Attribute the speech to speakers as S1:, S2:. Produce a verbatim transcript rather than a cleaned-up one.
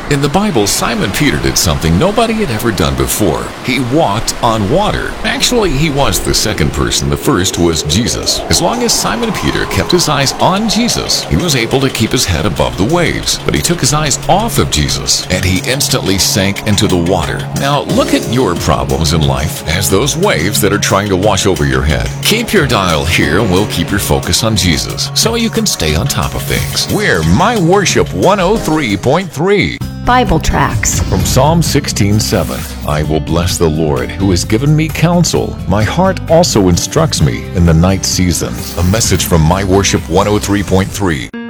S1: In the Bible, Simon Peter did something nobody had ever done before. He walked on water. Actually, he was the second person. The first was Jesus. As long as Simon Peter kept his eyes on Jesus, he was able to keep his head above the waves. But he took his eyes off of Jesus, and he instantly sank into the water. Now, look at your problems in life as those waves that are trying to wash over your head. Keep your dial here, and we'll keep your focus on Jesus, so you can stay on top of things. We're My Worship one oh three point three.
S2: Bible tracts.
S1: From Psalm sixteen seven, I will bless the Lord, who has given me counsel. My heart also instructs me in the night season. A message from My Worship one oh three point three.